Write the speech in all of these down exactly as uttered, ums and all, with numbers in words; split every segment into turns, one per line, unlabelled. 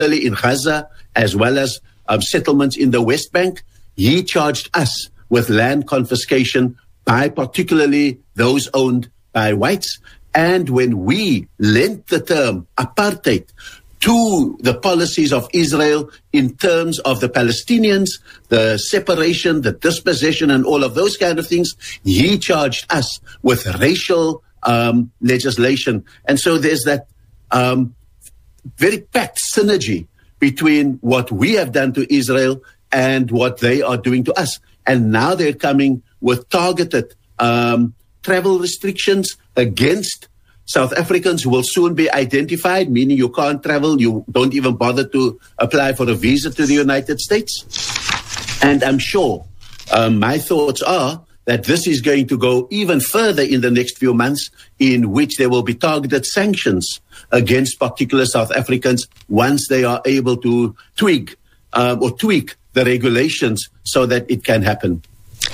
particularly in Gaza, as well as um, settlements in the West Bank. He charged us with land confiscation by particularly those owned by whites. And when we lent the term apartheid to the policies of Israel in terms of the Palestinians, the separation, the dispossession, and all of those kind of things, he charged us with racial um, legislation. And so there's that um, very packed synergy between what we have done to Israel and what they are doing to us. And now they're coming with targeted um, travel restrictions against South Africans who will soon be identified, meaning you can't travel, you don't even bother to apply for a visa to the United States. And I'm sure um, my thoughts are that this is going to go even further in the next few months, in which there will be targeted sanctions against particular South Africans once they are able to twig um, or tweak the regulations so that it can happen.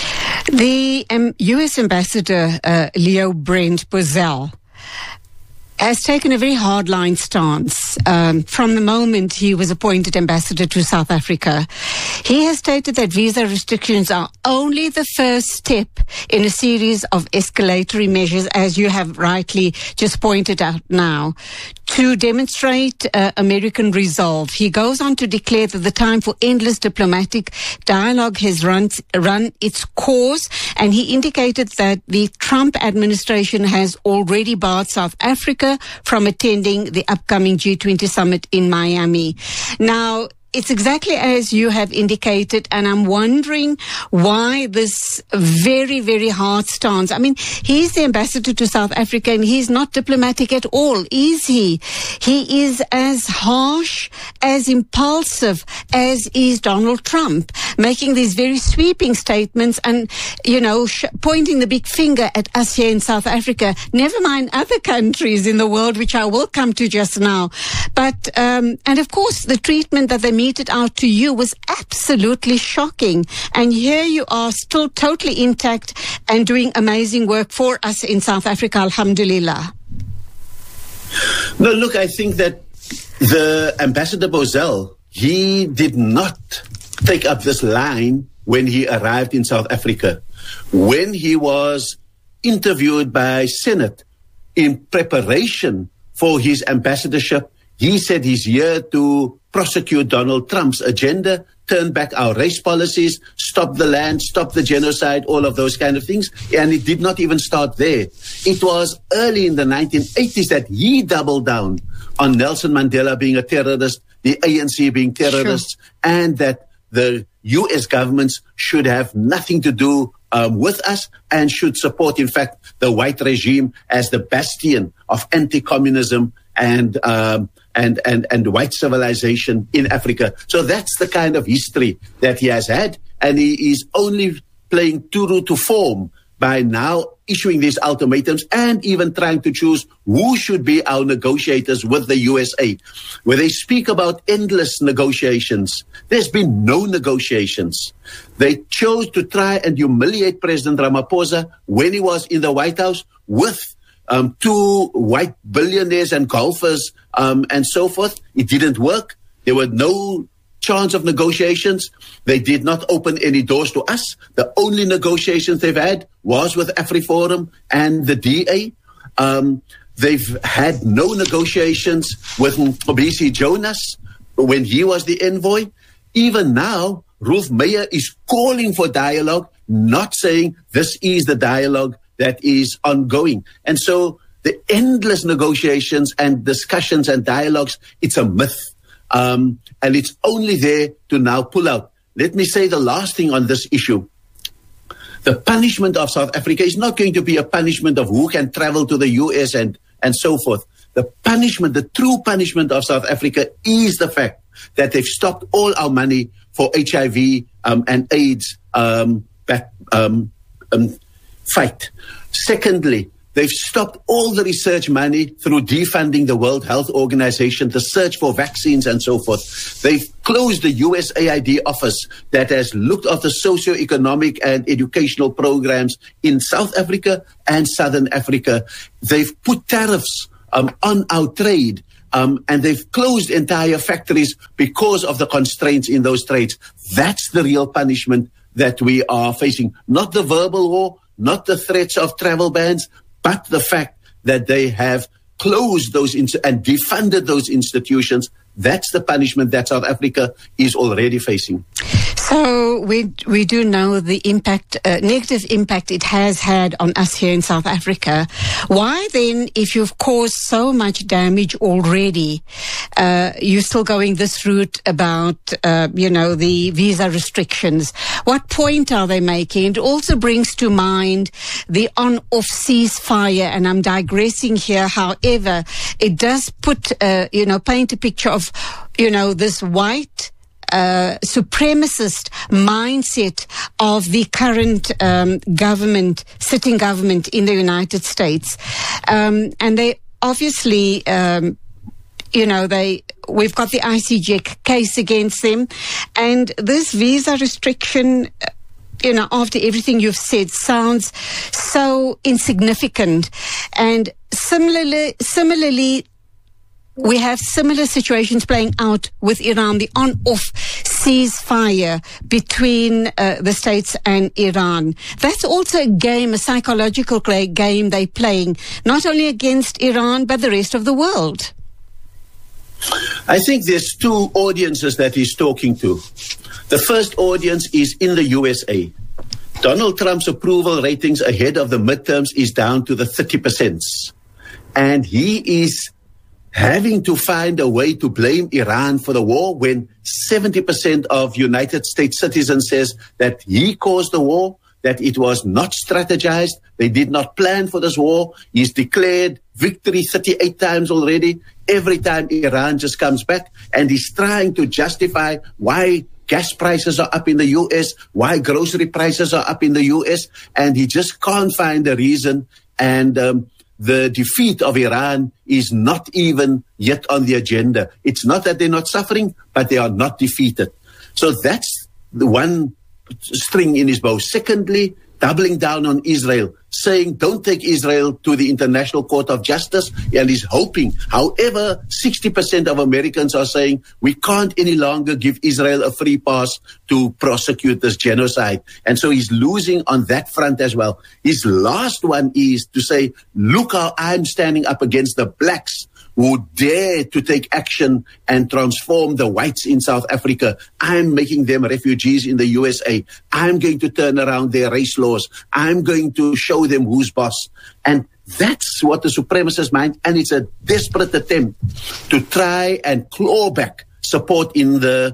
The um, U S Ambassador, uh, Leo Brent Bozell, has taken a very hardline stance um, from the moment he was appointed ambassador to South Africa. He has stated that visa restrictions are only the first step in a series of escalatory measures, as you have rightly just pointed out now, to demonstrate uh, American resolve. He goes on to declare that the time for endless diplomatic dialogue has run, run its course, and he indicated that the Trump administration has already barred South Africa from attending the upcoming G twenty summit in Miami. Now, it's exactly as you have indicated, and I'm wondering why this very, very hard stance. I mean, he's the ambassador to South Africa, and he's not diplomatic at all, is he? He is as harsh, as impulsive as is Donald Trump, making these very sweeping statements and, you know, sh- pointing the big finger at us here in South Africa, never mind other countries in the world, which I will come to just now. But, um, and of course, the treatment that they meted out to you was absolutely shocking. And here you are still totally intact and doing amazing work for us in South Africa, alhamdulillah.
No, look, I think that the Ambassador Bozell, he did not take up this line when he arrived in South Africa. When he was interviewed by Senate in preparation for his ambassadorship, he said he's here to prosecute Donald Trump's agenda, turn back our race policies, stop the land, stop the genocide, all of those kind of things. And it did not even start there. It was early in the nineteen eighties that he doubled down on Nelson Mandela being a terrorist, the A N C being terrorists, sure. and that the U S governments should have nothing to do um, with us and should support, in fact, the white regime as the bastion of anti-communism and um, and and and white civilization in Africa. So that's the kind of history that he has had, and he is only playing true to form by now issuing these ultimatums and even trying to choose who should be our negotiators with the U S A. Where they speak about endless negotiations, there's been no negotiations. They chose to try and humiliate President Ramaphosa when he was in the White House with Um, two white billionaires and golfers um, and so forth. It didn't work. There were no chance of negotiations. They did not open any doors to us. The only negotiations they've had was with AfriForum and the D A. Um, they've had no negotiations with Mcebisi Jonas when he was the envoy. Even now, Ruth Meyer is calling for dialogue, not saying this is the dialogue that is ongoing. And so the endless negotiations and discussions and dialogues, it's a myth. Um, and it's only there to now pull out. Let me say the last thing on this issue. The punishment of South Africa is not going to be a punishment of who can travel to the U S and, and so forth. The punishment, the true punishment of South Africa is the fact that they've stopped all our money for H I V um, and AIDS um, back, um, um, fight. Secondly, they've stopped all the research money through defunding the World Health Organization, the search for vaccines and so forth. They've closed the U S A I D office that has looked after socio-economic and educational programs in South Africa and Southern Africa. They've put tariffs um, on our trade um, and they've closed entire factories because of the constraints in those trades. That's the real punishment that we are facing. Not the verbal war, not the threats of travel bans, but the fact that they have closed those ins- and defunded those institutions. That's the punishment that South Africa is already facing.
So we we do know the impact, uh, negative impact it has had on us here in South Africa. Why then, if you've caused so much damage already, uh, you're still going this route about, uh, you know, the visa restrictions? What point are they making? It also brings to mind the on-off ceasefire, and I'm digressing here. However, it does put, uh, you know, paint a picture of, you know, this white Uh, supremacist mindset of the current um, government, sitting government in the United States. Um, and they obviously, um, you know, they, we've got the I C J case against them. And this visa restriction, you know, after everything you've said, sounds so insignificant. And similarly, similarly, we have similar situations playing out with Iran, the on-off ceasefire between uh, the States and Iran. That's also a game, a psychological game they're playing, not only against Iran, but the rest of the world.
I think there's two audiences that he's talking to. The first audience is in the U S A. Donald Trump's approval ratings ahead of the midterms is down to the thirty percent. And he is having to find a way to blame Iran for the war when seventy percent of United States citizens says that he caused the war, that it was not strategized, they did not plan for this war. He's declared victory thirty-eight times already. Every time Iran just comes back, and he's trying to justify why gas prices are up in the U S, why grocery prices are up in the U S, and he just can't find a reason. And um, the defeat of Iran is not even yet on the agenda. It's not that they're not suffering, but they are not defeated. So that's the one string in his bow. Secondly, doubling down on Israel, saying don't take Israel to the International Court of Justice, and he's hoping. However, sixty percent of Americans are saying we can't any longer give Israel a free pass to prosecute this genocide. And so he's losing on that front as well. His last one is to say, look how I'm standing up against the blacks who dare to take action and transform the whites in South Africa. I'm making them refugees in the U S A. I'm going to turn around their race laws. I'm going to show them who's boss. And that's what the supremacist mind, and it's a desperate attempt to try and claw back support in the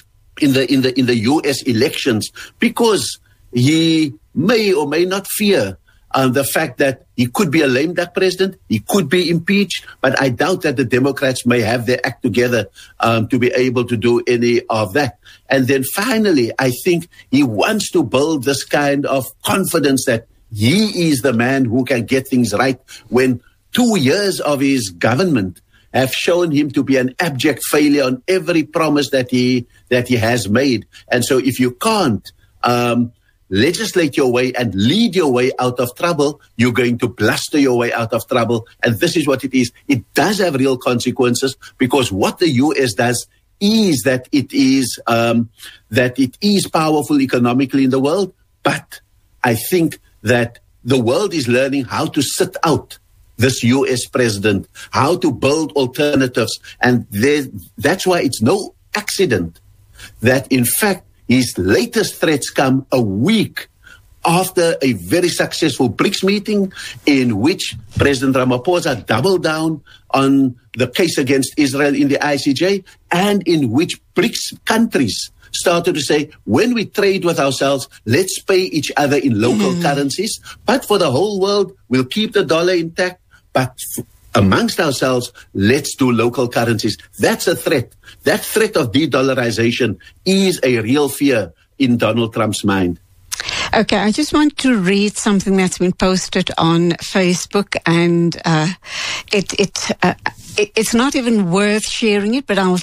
in the in the in the U S elections, because he may or may not fear Um, the fact that he could be a lame duck president, he could be impeached, but I doubt that the Democrats may have their act together um, to be able to do any of that. And then finally, I think he wants to build this kind of confidence that he is the man who can get things right, when two years of his government have shown him to be an abject failure on every promise that he that he has made. And so if you can't um legislate your way and lead your way out of trouble, you're going to bluster your way out of trouble. And this is what it is. It does have real consequences, because what the U S does is that it is um, that it is powerful economically in the world. But I think that the world is learning how to sit out this U S president, how to build alternatives. And that's why it's no accident that, in fact, his latest threats come a week after a very successful BRICS meeting, in which President Ramaphosa doubled down on the case against Israel in the I C J, and in which BRICS countries started to say, when we trade with ourselves, let's pay each other in local mm. currencies. But for the whole world, we'll keep the dollar intact. But f- amongst ourselves, let's do local currencies. That's a threat. That threat of de-dollarization is a real fear in Donald Trump's mind.
Okay, I just want to read something that's been posted on Facebook, and uh, it it, uh, it it's not even worth sharing it, but I'll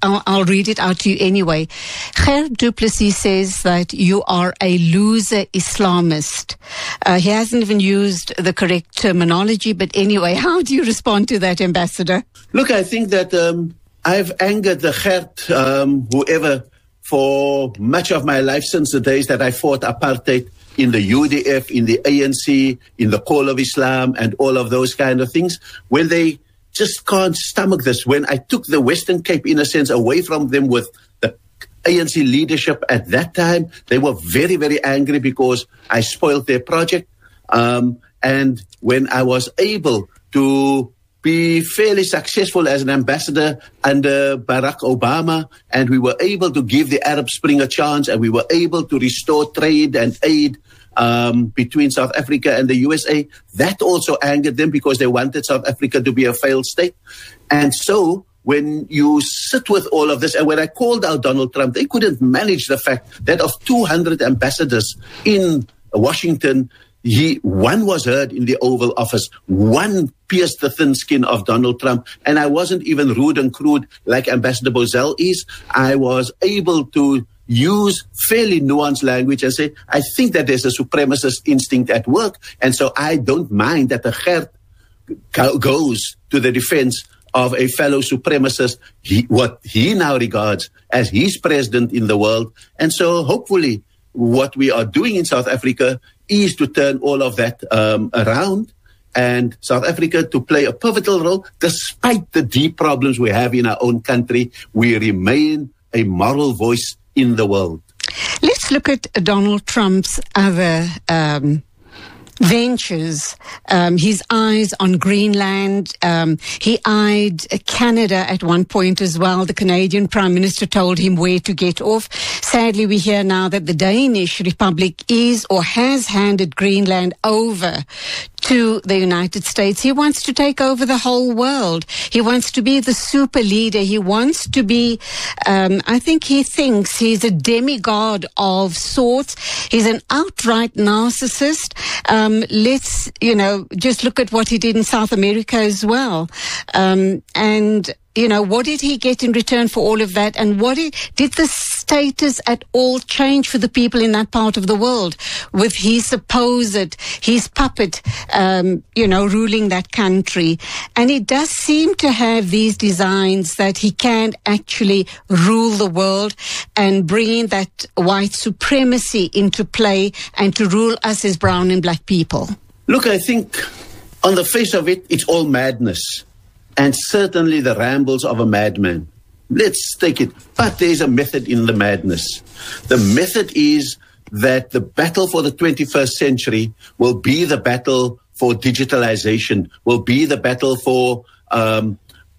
I'll, I'll read it out to you anyway. Gert Du Plessis says that you are a loser Islamist. Uh, he hasn't even used the correct terminology, but anyway, how do you respond to that, Ambassador?
Look, I think that um, I've angered the Gert, um, whoever, for much of my life since the days that I fought apartheid in the U D F, in the A N C, in the Call of Islam, and all of those kind of things, when they just can't stomach this. When I took the Western Cape, in a sense, away from them with the A N C leadership at that time, they were very, very angry because I spoiled their project. Um, and when I was able to be fairly successful as an ambassador under Barack Obama, and we were able to give the Arab Spring a chance, and we were able to restore trade and aid um, between South Africa and the U S A, that also angered them because they wanted South Africa to be a failed state. And so when you sit with all of this, and when I called out Donald Trump, they couldn't manage the fact that of two hundred ambassadors in Washington, He, one was heard in the Oval Office. One pierced the thin skin of Donald Trump. And I wasn't even rude and crude like Ambassador Bozell is. I was able to use fairly nuanced language and say, I think that there's a supremacist instinct at work. And so I don't mind that the Gert goes to the defense of a fellow supremacist, he, what he now regards as his president in the world. And so hopefully what we are doing in South Africa is to turn all of that um, around, and South Africa to play a pivotal role. Despite the deep problems we have in our own country, we remain a moral voice in the world.
Let's look at Donald Trump's other um ventures, um, his eyes on Greenland. Um, he eyed Canada at one point as well. The Canadian Prime Minister told him where to get off. Sadly, we hear now that the Danish Republic is or has handed Greenland over to the United States. He wants to take over the whole world. He wants to be the super leader. He wants to be, um, I think he thinks he's a demigod of sorts. He's an outright narcissist. Um, let's, you know, just look at what he did in South America as well. Um, and, you know, what did he get in return for all of that? And what did, did the status at all change for the people in that part of the world with his supposed, his puppet, um, you know, ruling that country? And it does seem to have these designs that he can actually rule the world and bring in that white supremacy into play and to rule us as brown and black people.
Look, I think on the face of it, it's all madness. And certainly the rambles of a madman. Let's take it. But there's a method in the madness. The method is that the battle for the twenty-first century will be the battle for digitalization, will be the battle for um,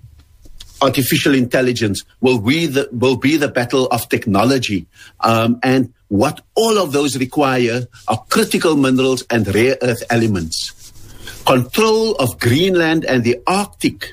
artificial intelligence, will be the, will be the battle of technology. Um, and what all of those require are critical minerals and rare earth elements. Control of Greenland and the Arctic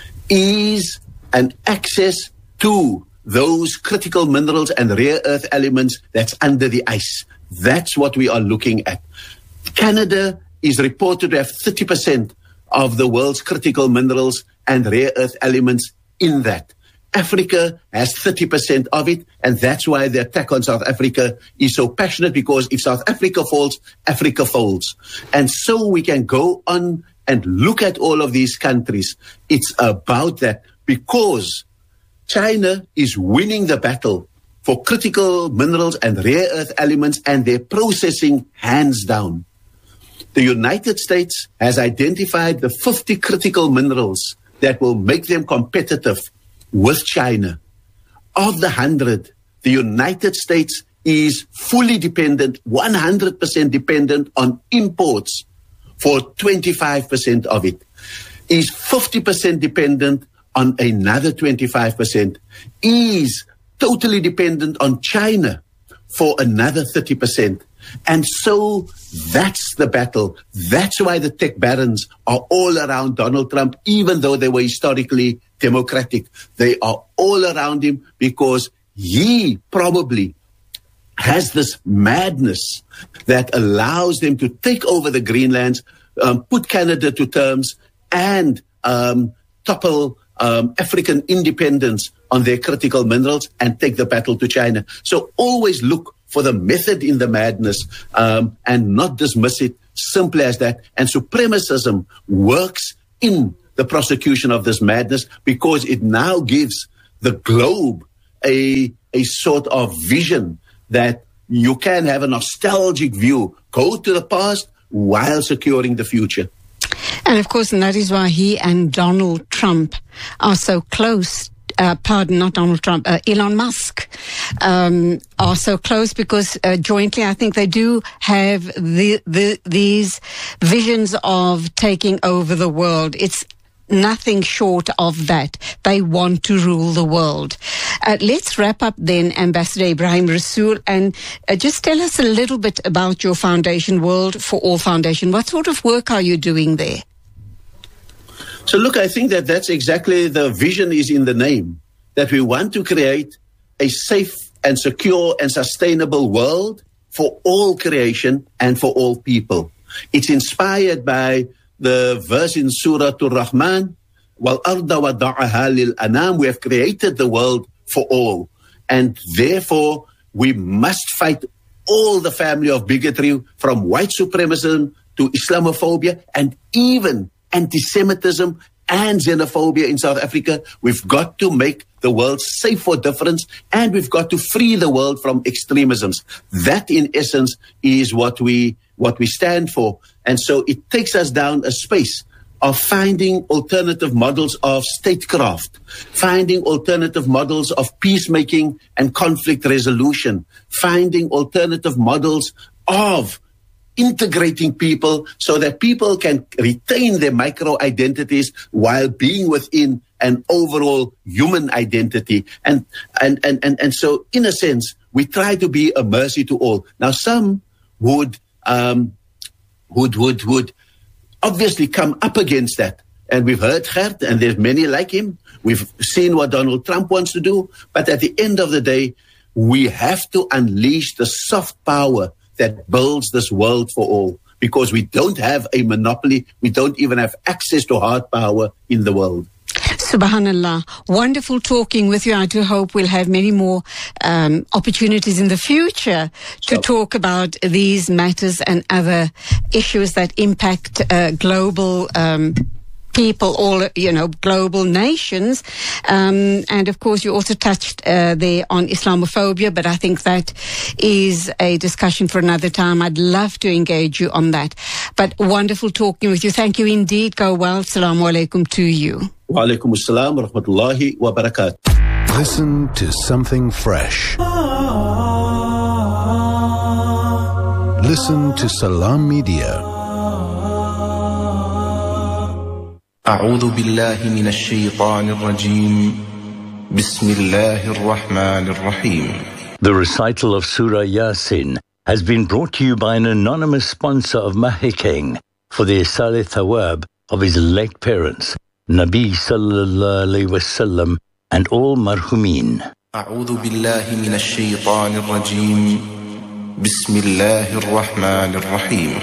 is an access to those critical minerals and rare earth elements that's under the ice. That's what we are looking at. Canada is reported to have thirty percent of the world's critical minerals and rare earth elements in that. Africa has thirty percent of it, and that's why the attack on South Africa is so passionate, because if South Africa falls, Africa folds. And so we can go on and look at all of these countries. It's about that, because China is winning the battle for critical minerals and rare earth elements, and their processing hands down. The United States has identified the fifty critical minerals that will make them competitive with China. Of the one hundred, the United States is fully dependent, one hundred percent dependent on imports for twenty-five percent of it, is fifty percent dependent on another twenty-five percent, is totally dependent on China for another thirty percent. And so that's the battle. That's why the tech barons are all around Donald Trump, even though they were historically democratic. They are all around him because he probably has this madness that allows them to take over the Greenlands, um, put Canada to terms, and um, topple um, African independence on their critical minerals and take the battle to China. So always look for the method in the madness um, and not dismiss it simply as that. And supremacism works in the prosecution of this madness because it now gives the globe a, a sort of vision that you can have a nostalgic view, go to the past while securing the future.
And of course, and that is why he and Donald Trump are so close. Uh, pardon, not Donald Trump, uh, Elon Musk um, are so close because uh, jointly I think they do have the, the, these visions of taking over the world. It's nothing short of that. They want to rule the world. Uh, let's wrap up then, Ambassador Ebrahim Rasool, and uh, just tell us a little bit about your foundation, World for All Foundation. What sort of work are you doing there?
So look, I think that that's exactly the vision is in the name, that we want to create a safe and secure and sustainable world for all creation and for all people. It's inspired by the verse in Surah Ar-Rahman, وَالْأَرْضَ وَضَعَهَا لِلْأَنَامِ. We have created the world for all. And therefore, we must fight all the family of bigotry from white supremacism to Islamophobia and even anti-Semitism and xenophobia in South Africa. We've got to make the world safe for difference, and we've got to free the world from extremisms. That, in essence, is what we what we stand for. And so it takes us down a space of finding alternative models of statecraft, finding alternative models of peacemaking and conflict resolution, finding alternative models of integrating people so that people can retain their micro-identities while being within an overall human identity. And, and, and, and, and so, in a sense, we try to be a mercy to all. Now, some would, um, would, would, would obviously come up against that. And we've heard Gert, and there's many like him. We've seen what Donald Trump wants to do. But at the end of the day, we have to unleash the soft power that builds this world for all, because we don't have a monopoly. We don't even have access to hard power in the world.
Subhanallah. Wonderful talking with you. I do hope we'll have many more um, opportunities in the future to
Sure.
talk about these matters and other issues that impact uh, global um people, all, you know, global nations. Um, and of course, you also touched uh, there on Islamophobia, but I think that is a discussion for another time. I'd love to engage you on that. But wonderful talking with you. Thank you indeed. Go well. Assalamu alaikum to you.
Wa alaikum assalam wa rahmatullahi wa barakatuh.
Listen to something fresh. Listen to Salam Media.
أعوذ بالله من الشيطان الرجيم بسم الله الرحمن الرحيم.
The recital of Surah Yasin has been brought to you by an anonymous sponsor of Mahikeng for the Isal Thawab of his late parents, Nabi Sallallahu Alaihi Wasallam, and all marhumin.
أعوذ بالله من الشيطان الرجيم بسم الله الرحمن الرحيم.